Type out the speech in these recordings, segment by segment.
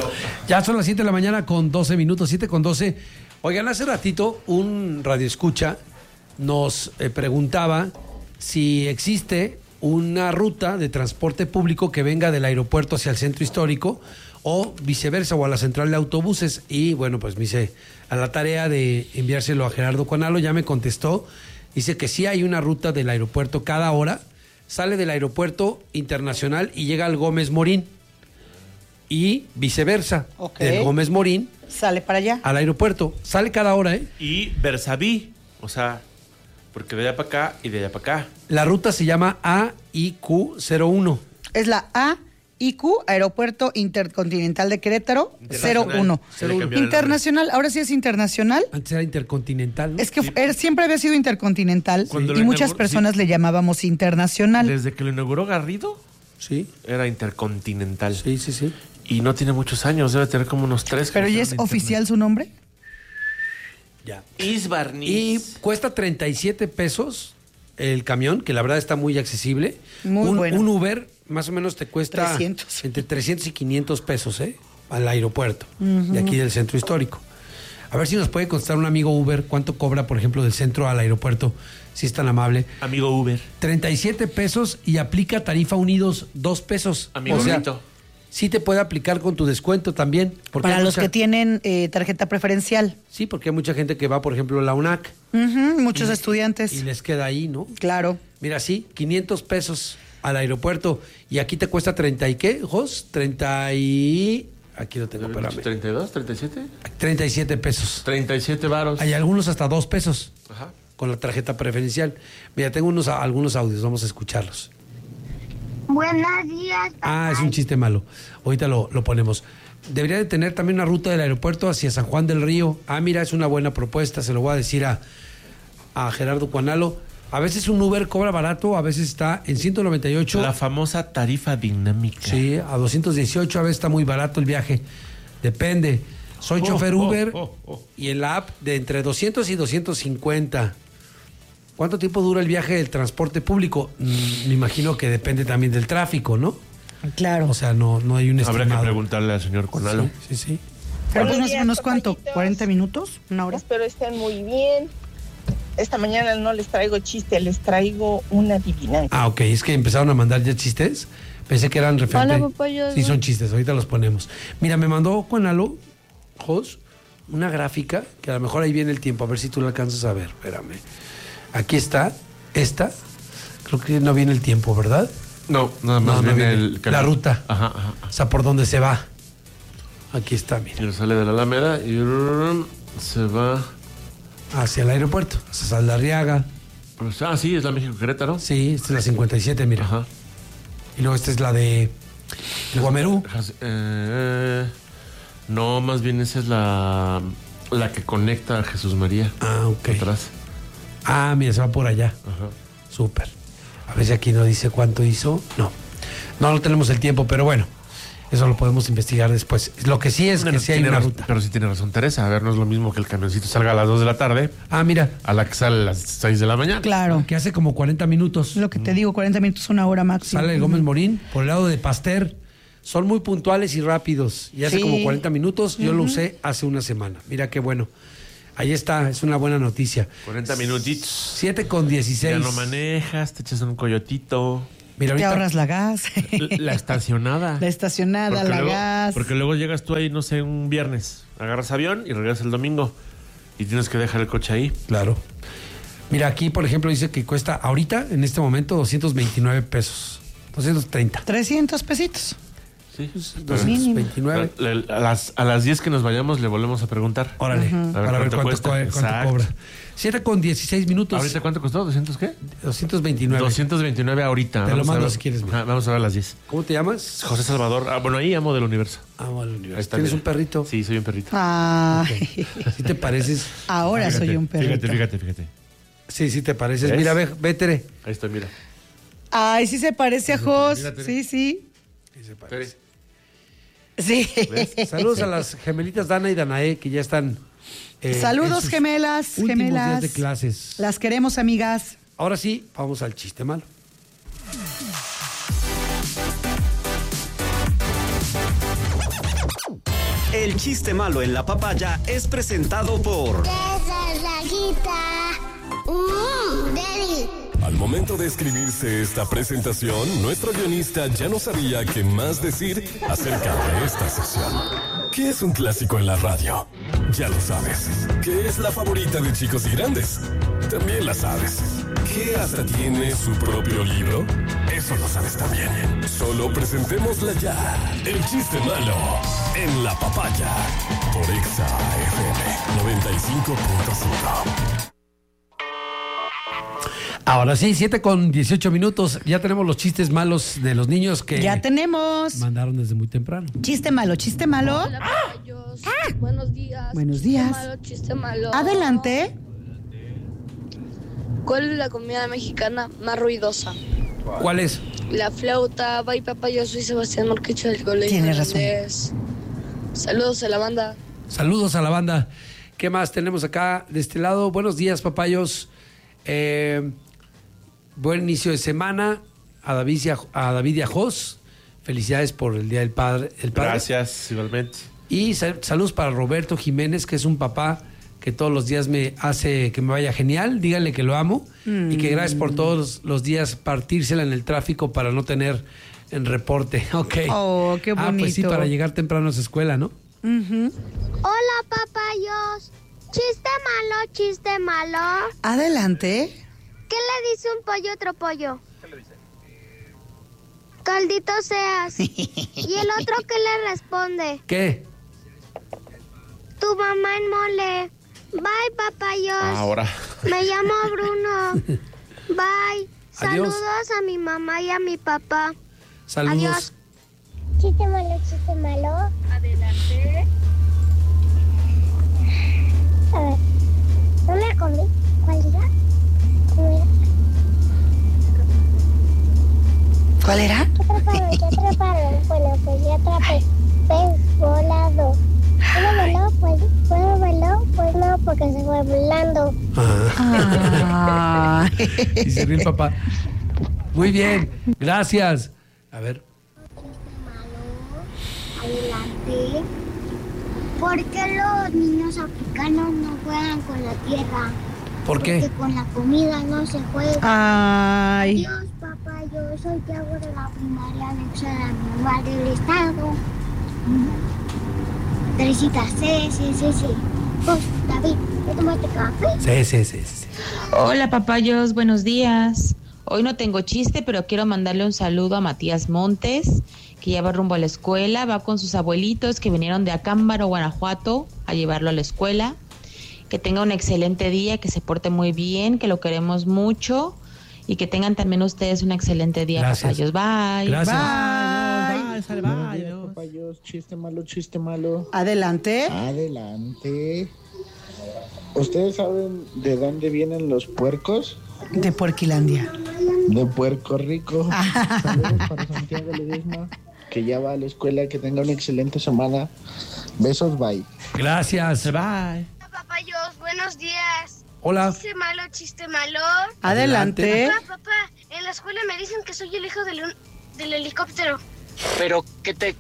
Ya son las 7 de la mañana con 12 minutos, 7 con 12. Oigan, hace ratito un radioescucha nos preguntaba si existe una ruta de transporte público que venga del aeropuerto hacia el centro histórico o viceversa, o a la central de autobuses. Y bueno, pues me hice a la tarea de enviárselo a Gerardo Cuanalo, ya me contestó. Dice que sí hay una ruta del aeropuerto cada hora, sale del aeropuerto internacional y llega al Gómez Morín. Y viceversa, del Gómez Morín sale para allá al aeropuerto, sale cada hora, ¿eh? Y Versaví, o sea, porque de allá para acá y de allá para acá. La ruta se llama AIQ01. es la AIQ, Aeropuerto Intercontinental de Querétaro, 01. Internacional, ahora sí es internacional. Antes era intercontinental, ¿no? Es que siempre había sido intercontinental y muchas personas le llamábamos internacional. Desde que lo inauguró Garrido, sí, era intercontinental. Sí, sí, sí. Y no tiene muchos años, debe tener como unos 3. ¿Pero ya es oficial su nombre? Ya. Isbarnis. Y cuesta 37 pesos el camión, que la verdad está muy accesible. Muy bueno. Un Uber más o menos te cuesta 300. entre 300 y 500 pesos, al aeropuerto, de aquí del centro histórico. A ver si nos puede contestar un amigo Uber cuánto cobra, por ejemplo, del centro al aeropuerto, si es tan amable. Amigo Uber. 37 pesos y aplica tarifa unidos 2 pesos. Amigo Bonito. Sí te puede aplicar con tu descuento también. Para los que tienen tarjeta preferencial. Sí, porque hay mucha gente que va, por ejemplo, a la UNAC. Muchos estudiantes. Y les queda ahí, ¿no? Claro. Mira, sí, 500 pesos al aeropuerto. Y aquí te cuesta 30 y qué, Jos? 30 y... Aquí lo tengo, espérame. ¿32? ¿37? 37 pesos. 37 varos. Hay algunos hasta 2 pesos. Ajá. Con la tarjeta preferencial. Mira, tengo algunos audios, vamos a escucharlos. Buenos días, papá. Es un chiste malo. Ahorita lo ponemos. Debería de tener también una ruta del aeropuerto hacia San Juan del Río. Mira, es una buena propuesta. Se lo voy a decir a Gerardo Cuanalo. A veces un Uber cobra barato, a veces está en 198. La famosa tarifa dinámica. Sí, a 218, a veces está muy barato el viaje. Depende. Soy chofer Uber y en la app de entre 200 y 250. ¿Cuánto tiempo dura el viaje del transporte público? Me imagino que depende también del tráfico, ¿no? Claro. O sea, no hay un estimado. Habrá que preguntarle al señor Cuanalo. Sí. Pero pues más o menos, ¿cuánto? ¿40 minutos? ¿Una hora? Espero estén muy bien. Esta mañana no les traigo chiste, les traigo una adivinanza. Ok, es que empezaron a mandar ya chistes. Pensé que eran referentes. Hola, papayos. Sí, son chistes, ahorita los ponemos. Mira, me mandó Cuanalo, Jos, una gráfica, que a lo mejor ahí viene el tiempo, a ver si tú la alcanzas a ver, espérame. Aquí está, creo que no viene el tiempo, ¿verdad? No, nada más viene la ruta. Ajá. O sea, por dónde se va. Aquí está, mira. Y sale de la Alameda y se va hacia el aeropuerto, hacia Saldarriaga. Sí, es la México Querétaro. Sí, esta es la 57, mira. Ajá. Y luego esta es la de Guamerú. No, más bien esa es la que conecta a Jesús María. Ok. Atrás. Mira, se va por allá. Ajá. Súper. A ver si aquí no dice cuánto hizo. No tenemos el tiempo, pero bueno, eso lo podemos investigar después. Lo que sí es que sí hay una ruta. Pero sí tiene razón Teresa. A ver, no es lo mismo que el camioncito salga a las 2 de la tarde. Mira. A la que sale a las 6 de la mañana. Claro. Que hace como 40 minutos. Lo que te digo, 40 minutos, una hora máximo. Sale el Gómez Morín por el lado de Pasteur. Son muy puntuales y rápidos. Y hace como 40 minutos. Yo lo usé hace una semana. Mira qué bueno. Ahí está, es una buena noticia. 40 minutitos. 7 con 16. Ya no manejas, te echas un coyotito. Mira, ahorita, te ahorras la gas. La estacionada. La estacionada, gas. Porque luego llegas tú ahí, no sé, un viernes. Agarras avión y regresas el domingo. Y tienes que dejar el coche ahí. Claro. Mira, aquí, por ejemplo, dice que cuesta ahorita, en este momento, 229 pesos. 230. 300 pesitos. Sí. 229. A las 10 que nos vayamos le volvemos a preguntar. Órale, para ver cuánto cobra. 7 con 16 minutos. ¿Ahorita cuánto costó? ¿200 qué? 229. 229 ahorita. Te lo mando si quieres. Vamos a ver a las 10. ¿Cómo te llamas? José Salvador. Bueno, ahí amo del universo. Amo del universo. ¿Tienes un perrito? Sí, soy un perrito. Okay. ¿Sí te pareces? Ahora fíjate, soy un perrito. Fíjate. Sí, te pareces. ¿Ves? Mira, ve, Tere. Ahí estoy, mira. Ay, sí se parece a Jos. Sí. Sí se parece. Sí. ¿Ves? Saludos a las gemelitas Dana y Danae, que ya están... Saludos, gemelas. Días de clases. Las queremos, amigas. Ahora sí, vamos al chiste malo. El chiste malo en la papaya es presentado por... Daddy. Al momento de escribirse esta presentación, nuestro guionista ya no sabía qué más decir acerca de esta sección. ¿Qué es un clásico en la radio? Ya lo sabes. ¿Qué es la favorita de chicos y grandes? También la sabes. ¿Qué hasta tiene su propio libro? Eso lo sabes también. Solo presentémosla ya. El chiste malo en la papaya. Por Exa FM 95.5. Ahora sí, 7:18. Ya tenemos los chistes malos de los niños que... Ya tenemos. Mandaron desde muy temprano. Chiste malo, chiste malo. Hola, papayos. Buenos días. Buenos días. Chiste malo, chiste malo. Adelante. ¿Cuál es la comida mexicana más ruidosa? ¿Cuál es? La flauta. Bye, papayos. Soy Sebastián Morquecho del Colegio. Tienes razón. Saludos a la banda. Saludos a la banda. ¿Qué más tenemos acá de este lado? Buenos días, papayos. Buen inicio de semana a David y a Jos. Felicidades por el Día del Padre. Gracias, igualmente. Y saludos para Roberto Jiménez, que es un papá que todos los días me hace que me vaya genial. Díganle que lo amo y que gracias por todos los días partírsela en el tráfico para no tener en reporte. Ok. Oh, qué bonito. Pues sí, para llegar temprano a su escuela, ¿no? Hola, papayos. Chiste malo. Adelante. ¿Qué le dice un pollo a otro pollo? ¿Qué le dice? Caldito seas. ¿Y el otro qué le responde? ¿Qué? Tu mamá en mole. Bye, papayos. Ahora. Me llamo Bruno. Bye. Adiós. Saludos a mi mamá y a mi papá. Saludos. Adiós. Chiste malo. Adelante. A ver, no me comí. ¿Cuál era? ¿Cuál era? ¿Qué atraparon? Bueno, pues yo atrapé pez volado. ¿Puedo voló? Pues no, porque se fue volando. Y se ríe el papá. Muy bien, gracias. A ver. Adelante. ¿Por qué los niños africanos no juegan con la tierra? ¿Por qué? Porque con la comida no se juega. Ay. Adiós, papá. Yo soy Tiago de la primaria anexa anual del estado. Teresita, sí. Pues, David, ¿ya tomaste café? Sí. Hola, papayos. Buenos días. Hoy no tengo chiste, pero quiero mandarle un saludo a Matías Montes, que ya va rumbo a la escuela, va con sus abuelitos que vinieron de Acámbaro, Guanajuato, a llevarlo a la escuela. Que tenga un excelente día, que se porte muy bien, que lo queremos mucho y que tengan también ustedes un excelente día, papayos. Bye. Gracias. Bye. Papayos, chiste malo. Adelante. ¿Ustedes saben de dónde vienen los puercos? De Puerquilandia. De Puerto Rico. Saludos para Santiago Ledesma, que ya va a la escuela, que tenga una excelente semana. Besos, bye. Gracias. Bye. Papayos, buenos días. Hola. Chiste malo. Adelante. Papá, en la escuela me dicen que soy el hijo del helicóptero. Pero, ¿qué te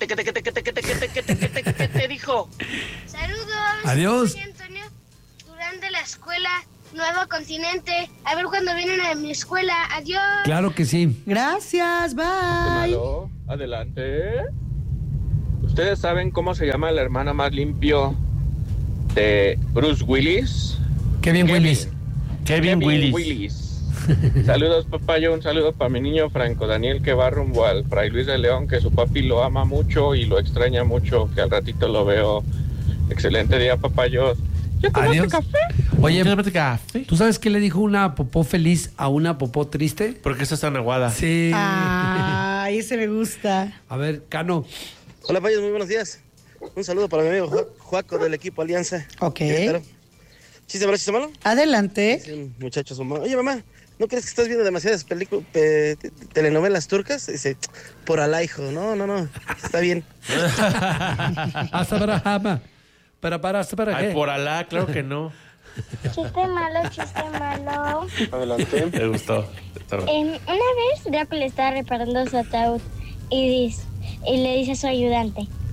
dijo? Saludos. Adiós. Soy Antonio Durán de la escuela Nuevo Continente. A ver cuando vienen a mi escuela. Adiós. Claro que sí. Gracias, bye. Adelante. ¿Ustedes saben cómo se llama el hermano más limpio de Bruce Willis? Kevin Willis. Kevin Willis. Saludos, papayo. Un saludo para mi niño Franco Daniel, que va rumbo al Fray Luis de León, que su papi lo ama mucho y lo extraña mucho, que al ratito lo veo. Excelente día, papayos. ¿Ya tomaste café? Oye, ¿tú sabes qué le dijo una popó feliz a una popó triste? ¿Por qué estás tan aguada? Sí. Ay, ese me gusta. A ver, Cano. Hola, payos, muy buenos días. Un saludo para mi amigo Juaco del equipo Alianza. Ok. ¿Chiste malo? Adelante. Dicen muchachos, mamá. Oye, mamá, ¿no crees que estás viendo demasiadas telenovelas turcas? Dice, por alá, hijo. No. Está bien. Hasta para Jama. ¿Para Ay, qué? por Alá, claro que no. Chiste malo. Adelante. Me gustó. Una vez Drácula estaba reparando su ataúd y le dice a su ayudante,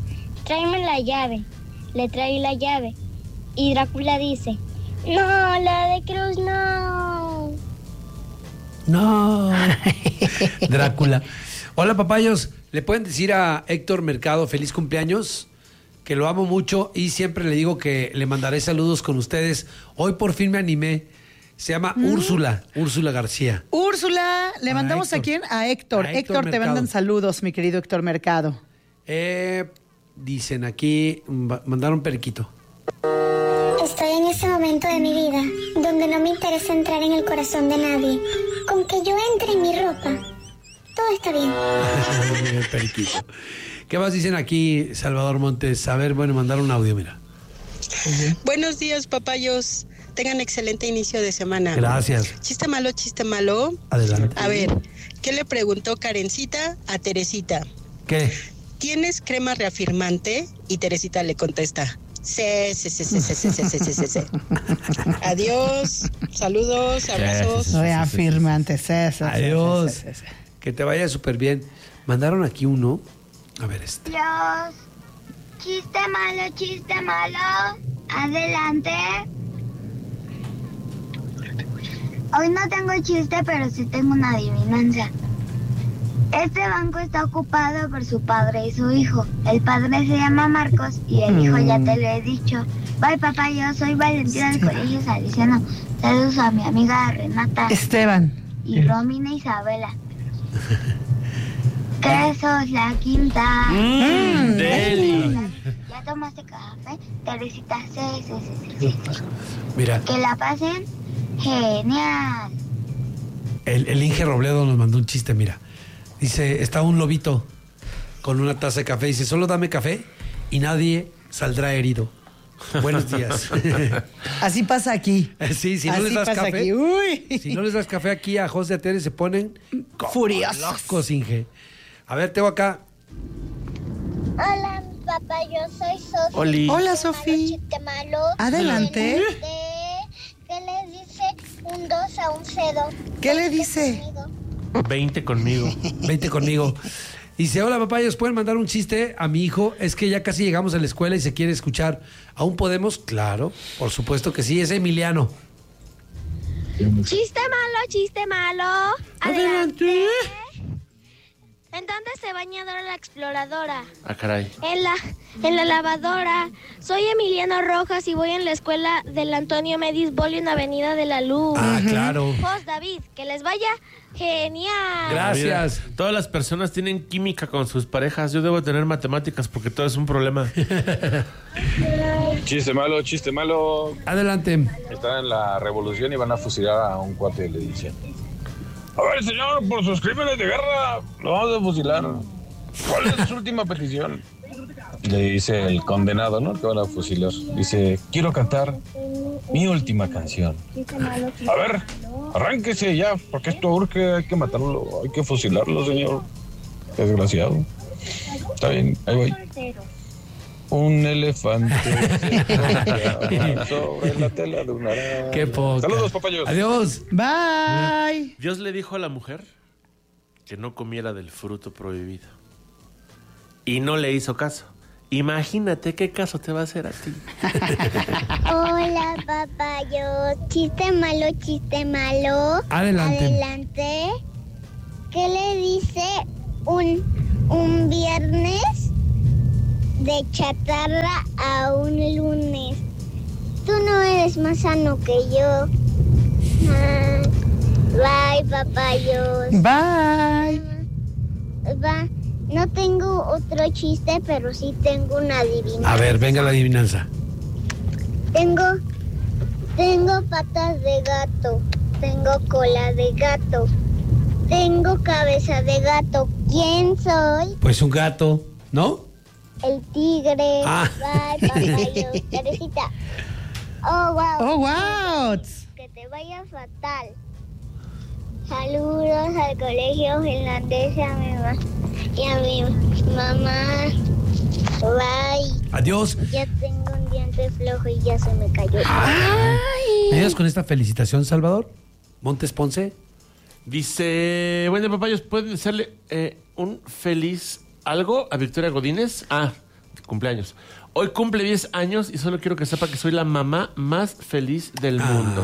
tráeme la llave. Le trae la llave. Y Drácula dice, no, la de Cruz no. No. Drácula. Hola, papayos. ¿Le pueden decir a Héctor Mercado feliz cumpleaños? Que lo amo mucho y siempre le digo que le mandaré saludos con ustedes. Hoy por fin me animé. Se llama Úrsula García. Úrsula, le mandamos Héctor. ¿a quién? A Héctor. A Héctor Héctor, te Mercado. mandan saludos, mi querido Héctor Mercado. Dicen aquí, mandaron periquito. Estoy en ese momento de mi vida donde no me interesa entrar en el corazón de nadie. Con que yo entre en mi ropa, todo está bien. El periquito. ¿Qué más dicen aquí, Salvador Montes? A ver, bueno, mandaron un audio, mira. Buenos días, papayos. Tengan excelente inicio de semana. Gracias. Chiste malo, chiste malo. Adelante. A ver, ¿qué le preguntó Karencita a Teresita? ¿Qué? ¿Tienes crema reafirmante? Y Teresita le contesta, sí. Adiós, saludos, abrazos. Reafirmantes. Adiós. Que te vaya súper bien. Mandaron aquí uno. A ver este. Dios, chiste malo, adelante. Hoy no tengo chiste, pero sí tengo una adivinanza. Este banco está ocupado por su padre y su hijo. El padre se llama Marcos y el hijo ya te lo he dicho. Bye, papá, yo soy Valentina del Colegio Salesiano. Saludos a mi amiga Renata. Esteban. Y Romina Isabela. ¿Qué sos la quinta? Deli. ¿Ya tomaste café? Teresita, sí. Mira, Que la pasen genial. el Inge Robledo nos mandó un chiste, mira. Dice, está un lobito con una taza de café. Dice, solo dame café y nadie saldrá herido. Buenos días. Así pasa aquí. Sí, si no Así les das pasa café, aquí. Uy. si no les das café aquí a José Tere se ponen Furiosos. locos, Inge. A ver, tengo acá. Hola, papá, yo soy Sofía. Oli. Hola, Chiste Sofía. malo, chiste malo. Adelante. ¿Qué le dice un 2 a un 0? ¿Qué le dice? 20 conmigo. 20 conmigo. Dice, hola papayos, ¿pueden mandar un chiste a mi hijo? Es que ya casi llegamos a la escuela y se quiere escuchar. ¿Aún podemos? Claro, por supuesto que sí, es Emiliano. Chiste malo. Adelante. ¿En dónde se baña Dora la Exploradora? Ah, caray. En la lavadora. Soy Emiliano Rojas y voy en la escuela del Antonio Medis Bolio en Avenida de la Luz. Ah, claro. Jos David, que les vaya genial. Gracias. Mira, todas las personas tienen química con sus parejas. Yo debo tener matemáticas porque todo es un problema. Chiste malo. Adelante. Están en la revolución y van a fusilar a un cuate y le dicen: a ver, señor, por sus crímenes de guerra, lo vamos a fusilar. ¿Cuál es su última petición? Le dice el condenado, ¿no? Que van a fusilar. Dice, quiero cantar mi última canción. A ver, arránquese ya, porque esto urge, hay que matarlo, hay que fusilarlo, señor. Desgraciado. Está bien, ahí voy. Un elefante sobre la tela de una araña. Qué poca. Saludos, papayos. Adiós. Bye. Dios le dijo a la mujer que no comiera del fruto prohibido. Y no le hizo caso. Imagínate qué caso te va a hacer a ti. Hola, papayos. Chiste malo. Adelante. ¿Qué le dice un viernes de chatarra a un lunes? Tú no eres más sano que yo. Bye, papayos. Bye. No tengo otro chiste, pero sí tengo una adivinanza. A ver, venga la adivinanza. Tengo patas de gato, tengo cola de gato, tengo cabeza de gato. ¿Quién soy? Pues un gato, ¿no? El tigre. Ah. Bye, papayos. Teresita. Oh, wow. Oh, wow. Que te vaya fatal. Saludos al colegio finlandés y a mi mamá. Bye. Adiós. Ya tengo un diente flojo y ya se me cayó. ¿Me ayudas con esta felicitación, Salvador? Montes Ponce. Dice, bueno, papayos, ¿pueden hacerle un feliz algo a Victoria Godínez? Ah, cumpleaños. Hoy cumple 10 años y solo quiero que sepa que soy la mamá más feliz del mundo.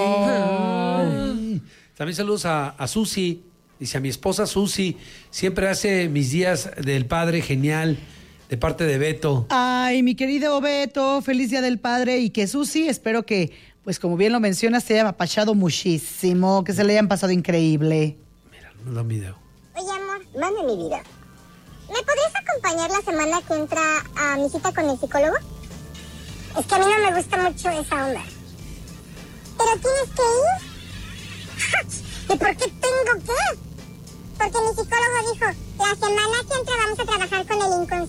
Ay. También saludos a Susi. Dice, a mi esposa Susi. Siempre hace mis días del padre genial. De parte de Beto. Ay, mi querido Beto, feliz Día del Padre. Y que Susi, espero que, pues como bien lo mencionas, se haya apachado muchísimo. Que se le hayan pasado increíble. Mira, nos da un video. Oye, amor, mande mi vida. ¿Me podrías acompañar la semana que entra a mi cita con el psicólogo? Es que a mí no me gusta mucho esa onda. ¿Pero tienes que ir? ¿Y por qué tengo que? Porque mi psicólogo dijo, la semana que entra vamos a trabajar con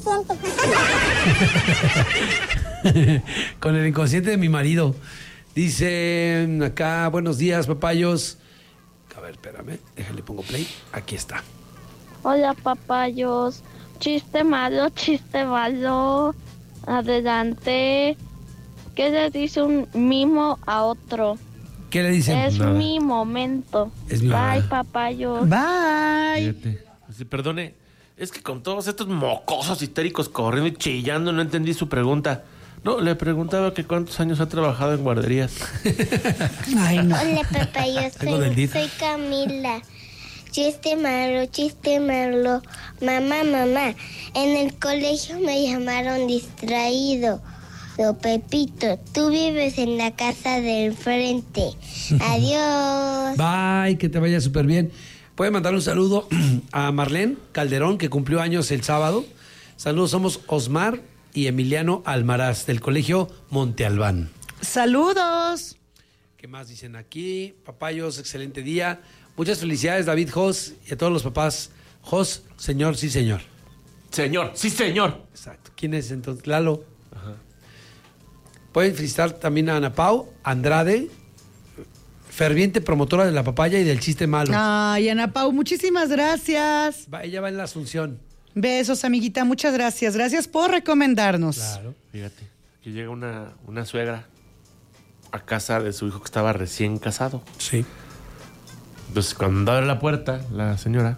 el inconsciente. Con el inconsciente de mi marido. Dice acá, buenos días, papayos. A ver, espérame, déjale, pongo play. Aquí está. Hola, papayos. Chiste malo, chiste malo. Adelante. ¿Qué le dice un mimo a otro? ¿Qué le dicen? Es Nada. mi momento. Es mi Bye, momento. papayos. Bye. Fíjate. Sí, perdone, es que con todos estos mocosos histéricos corriendo y chillando no entendí su pregunta. No, le preguntaba que cuántos años ha trabajado en guarderías. Ay, no. Hola, papayos, soy Camila. Chiste malo. Mamá, en el colegio me llamaron distraído. Pepito, tú vives en la casa del frente. Adiós. Bye, que te vaya súper bien. Puede mandar un saludo a Marlene Calderón, que cumplió años el sábado. Saludos, somos Osmar y Emiliano Almaraz, del colegio Monte Albán. ¡Saludos! ¿Qué más dicen aquí? Papayos, excelente día. Muchas felicidades, David Jos, y a todos los papás. Jos, señor, sí, señor. Señor, sí, señor. Exacto. ¿Quién es entonces? Lalo. Ajá. Pueden felicitar también a Ana Pau Andrade, ferviente promotora de la papaya y del chiste malo. Ay, Ana Pau, muchísimas gracias. Ella va en la Asunción. Besos, amiguita, muchas gracias. Gracias por recomendarnos. Claro. Fíjate, aquí llega una suegra a casa de su hijo que estaba recién casado. Sí. Entonces, cuando abre la puerta, la señora,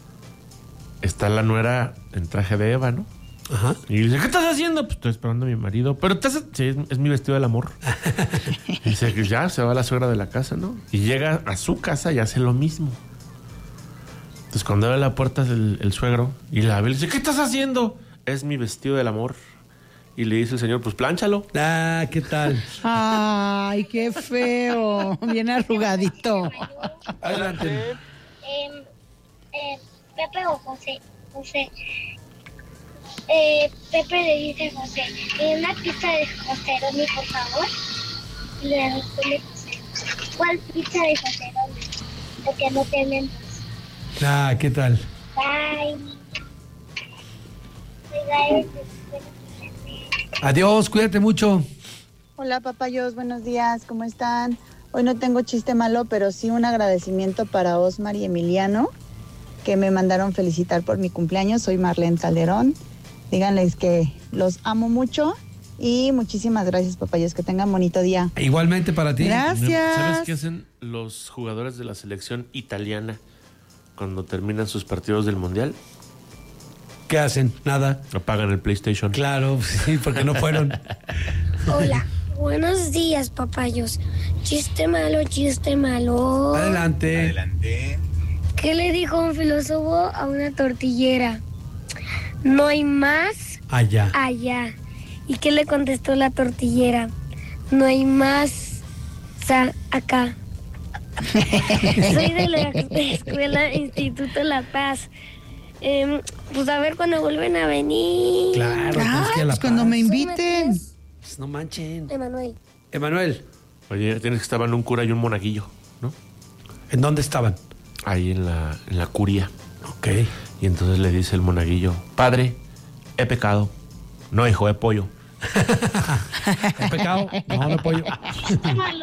está la nuera en traje de Eva, ¿no? Ajá. Y dice, ¿qué estás haciendo? Pues estoy esperando a mi marido. Pero sí, es mi vestido del amor. Y dice que ya se va la suegra de la casa, ¿no? Y llega a su casa y hace lo mismo. Entonces cuando abre la puerta el suegro y la ve, le dice, ¿qué estás haciendo? Es mi vestido del amor. Y le dice el señor, pues plánchalo. Ah, ¿qué tal? Ay, qué feo. Bien arrugadito. Adelante. Pepe o José. Pepe le dice a José, una pizza de Joseroni, por favor. Y le responde José, ¿cuál pizza de Joseroni? Porque no tienen dos. Ah, ¿qué tal? Bye. Adiós, cuídate mucho. Hola, papayos, buenos días, ¿cómo están? Hoy no tengo chiste malo, pero sí un agradecimiento para Osmar y Emiliano, que me mandaron felicitar por mi cumpleaños. Soy Marlene Calderón. Díganles que los amo mucho y muchísimas gracias, papayos. Que tengan bonito día. Igualmente para ti. Gracias. ¿Sabes qué hacen los jugadores de la selección italiana cuando terminan sus partidos del Mundial? ¿Qué hacen? Nada. Apagan el PlayStation. Claro, sí, porque no fueron. Hola, buenos días, papayos. Chiste malo. Adelante. ¿Qué le dijo un filósofo a una tortillera? No hay más allá. ¿Y qué le contestó la tortillera? No hay más acá. Soy de la escuela Instituto La Paz. Pues a ver cuando vuelven a venir. Claro, pues cuando me inviten. Pues no manchen. Emanuel. Oye, tienes que estaban un cura y un monaguillo, ¿no? ¿En dónde estaban? Ahí en la curia. Ok. Y entonces le dice el monaguillo, padre, he pecado. No, hijo, he pollo. ¿He pecado? No, no pollo. Chiste malo.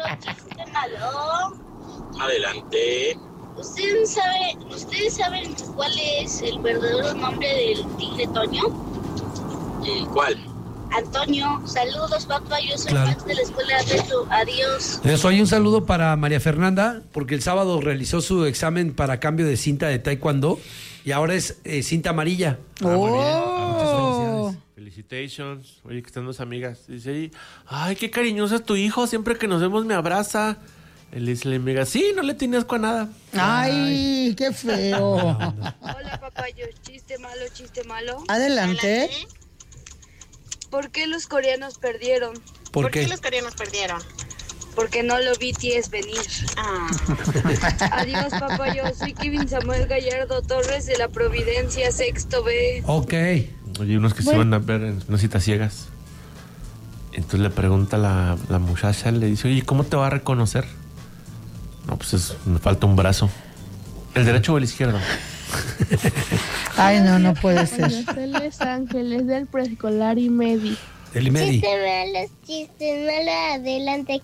Adelante. ¿Ustedes saben cuál es el verdadero nombre del tigre Toño? ¿Cuál? Antonio. Saludos, papá. Yo soy Claro. parte de la escuela de Beto. Adiós. Eso, hay un saludo para María Fernanda, porque el sábado realizó su examen para cambio de cinta de taekwondo y ahora es cinta amarilla. ¡Oh! Felicidades. Felicitations. Oye, que están dos amigas. Dice, ay, qué cariñoso es tu hijo. Siempre que nos vemos me abraza. Él dice la amiga, sí, no le tienes con nada. Ay, qué feo. Hola, papayos. Chiste malo. Adelante. ¿Por qué los coreanos perdieron? ¿Por qué? los coreanos perdieron? Porque no lo vi BTS venir. Adiós, papayos. Soy Kevin Samuel Gallardo Torres de la Providencia, sexto B. Ok. Oye, unos que se van a ver en unas citas ciegas. Entonces le pregunta la muchacha, le dice, oye, ¿cómo te va a reconocer? No, pues me falta un brazo. ¿El derecho o el izquierdo? Ay, no puede ser. Los Ángeles del preescolar y Medi. El Medi. Chiste malo, adelante.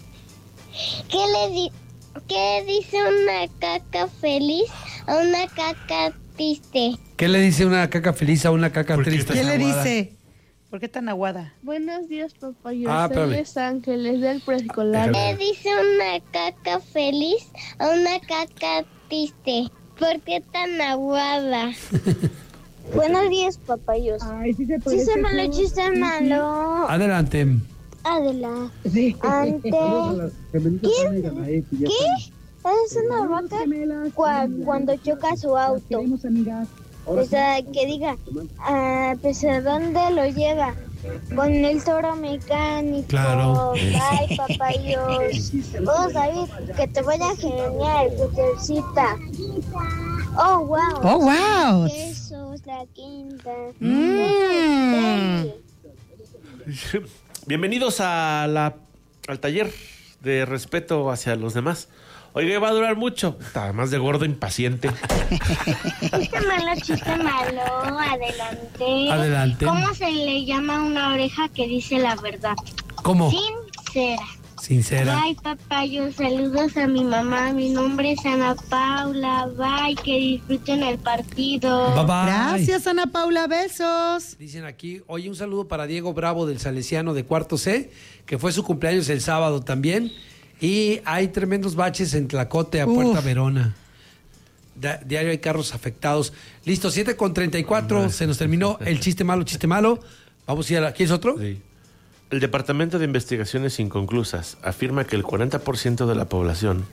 ¿Qué dice una caca feliz a una caca triste? ¿Qué le dice una caca feliz a una caca triste? ¿Qué le dice? ¿Por qué tan aguada? Buenos días, papayos. Espérame. Los Ángeles del preescolar. ¿Qué dice una caca feliz a una caca triste? ¿Por qué tan aguada? Buenos días, papayos. Ay, chiste malo. Adelante. ¿Qué? Es una vaca cuando choca su auto. O sea, que diga, pues ¿a dónde lo lleva? Con el toro mecánico. Claro. Bye, papayos. Oh, David, que te vaya genial, Petercita. Oh, wow. Oh, wow. Eso es la quinta. Bienvenidos al taller de respeto hacia los demás. Oiga, va a durar mucho. Además de gordo, impaciente. Chiste malo, adelante. ¿Cómo se le llama a una oreja que dice la verdad? ¿Cómo? Sincera. Bye, papayos. Saludos a mi mamá. Mi nombre es Ana Paula. Bye, que disfruten el partido. Bye, bye. Gracias, Ana Paula. Besos. Dicen aquí, oye, un saludo para Diego Bravo del Salesiano de Cuarto C, que fue su cumpleaños el sábado también. Y hay tremendos baches en Tlacote a Puerta Verona. Diario hay carros afectados. Listo, 7:34. Se nos terminó el chiste malo. Vamos a ir ¿quieres otro? Sí. El Departamento de Investigaciones Inconclusas afirma que el 40% de la población...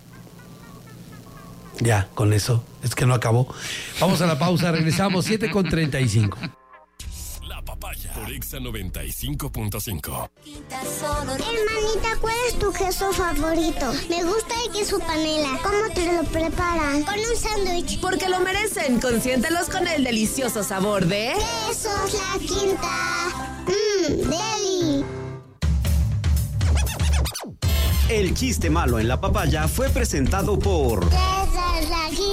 Ya, con eso. Es que no acabó. Vamos a la pausa. Regresamos. 7:35. La Papaya por Exa 95.5. Hermanita, ¿cuál es tu queso favorito? Me gusta el queso panela. ¿Cómo te lo preparan? Con un sándwich. Porque lo merecen. Consiéntalos con el delicioso sabor de... Quesos La Quinta. Deli. El chiste malo en la papaya fue presentado por... Quesos La Quinta.